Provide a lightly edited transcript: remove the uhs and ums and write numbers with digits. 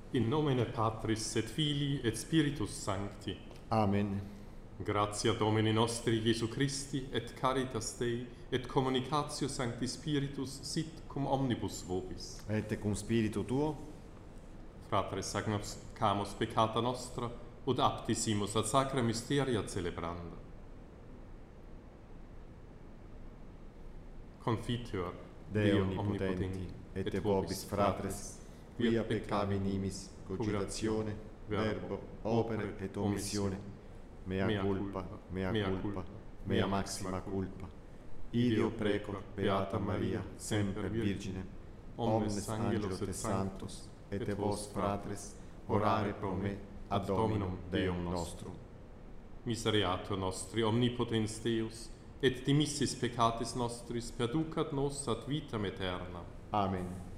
In nomine Patris et Filii et Spiritus Sancti. Amen. Gratia Domini nostri Iesu Christi et caritas Dei et communicatio Sancti Spiritus sit cum omnibus vobis. Et cum spiritu tuo, Fratres agnoscamus peccata nostra ut aptissimus ad sacra mysteria celebranda. Confiteor Deo omnipotenti, et vobis fratres, quia peccavi nimis, cogitatione, verbo, opere et omissione, mea culpa, mea maxima culpa. Ideo preco, Beata Maria, semper Virgine, omnes angelos et sanctos, et vos fratres, orare pro me, ad Dominum Deum nostrum. Misereatur nostri omnipotens Deus, et dimissis peccatis nostris perducat nos ad vitam aeternam. Amen.